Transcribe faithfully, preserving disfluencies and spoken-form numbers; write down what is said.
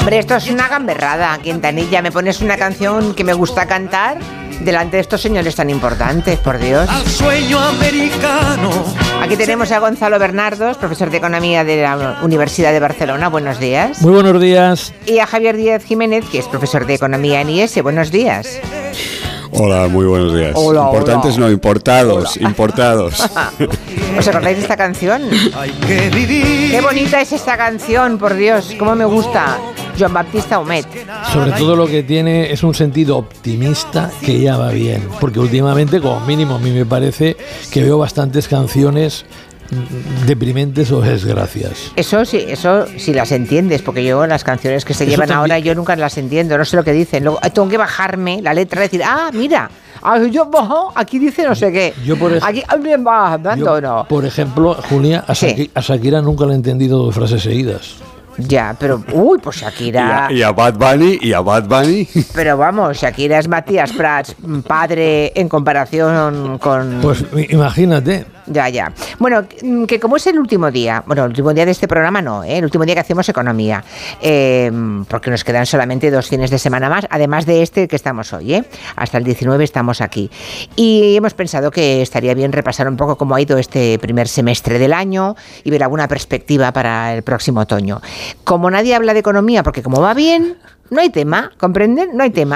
Hombre, esto es una gamberrada, Quintanilla. Me pones una canción que me gusta cantar delante de estos señores tan importantes, por Dios. Al sueño americano. Aquí tenemos a Gonzalo Bernardos, profesor de Economía de la Universidad de Barcelona. Buenos días. Muy buenos días. Y a Javier Díaz Jiménez, que es profesor de Economía en I E S. Buenos días. Hola, muy buenos días. Hola, Importantes hola. no, importados, Hola. importados. ¿Os acordáis de esta canción? Hay que vivir. Qué bonita es esta canción, por Dios, cómo me gusta. Joan Baptista Humet. Sobre todo lo que tiene es un sentido optimista que ya va bien, porque últimamente, como mínimo, a mí me parece que veo bastantes canciones deprimentes o desgracias. Eso sí, eso sí las entiendes, porque yo las canciones que se Eso llevan también. ahora yo nunca las entiendo, no sé lo que dicen. Luego tengo que bajarme la letra y decir, ah, mira, ah, yo bajo, aquí dice no sé qué. Yo por ej- aquí alguien va hablando, Yo, no. por ejemplo, Julia, a, Sí. Shaki- a Shakira nunca le he entendido dos frases seguidas. Ya, pero uy, pues Y Shakira. a, y a Bad Bunny, y a Bad Bunny. Pero vamos, Shakira es Matías Prats, padre en comparación con. Pues i- imagínate. Ya, ya. Bueno, que como es el último día, bueno, el último día de este programa no, ¿eh? El último día que hacemos economía, eh, porque nos quedan solamente dos fines de semana más, además de este que estamos hoy, ¿eh? Hasta el diecinueve estamos aquí. Y hemos pensado que estaría bien repasar un poco cómo ha ido este primer semestre del año y ver alguna perspectiva para el próximo otoño. Como nadie habla de economía, porque como va bien, no hay tema, ¿comprenden? No hay tema.